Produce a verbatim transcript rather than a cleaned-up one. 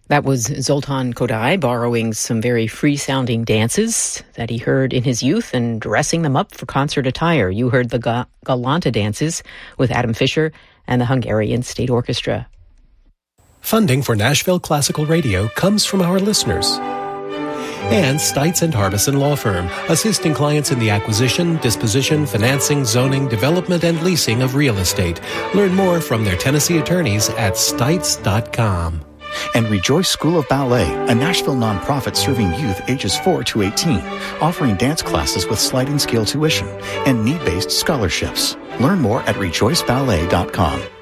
That was Zoltan Kodály borrowing some very free-sounding dances that he heard in his youth and dressing them up for concert attire. You heard the Ga- Galanta dances with Adam Fisher and the Hungarian State Orchestra. Funding for Nashville Classical Radio comes from our listeners. And Stites and Harbison Law Firm, assisting clients in the acquisition, disposition, financing, zoning, development, and leasing of real estate. Learn more from their Tennessee attorneys at stites dot com. And Rejoice School of Ballet, a Nashville nonprofit serving youth ages four to eighteen, offering dance classes with sliding scale tuition and need-based scholarships. Learn more at rejoice ballet dot com.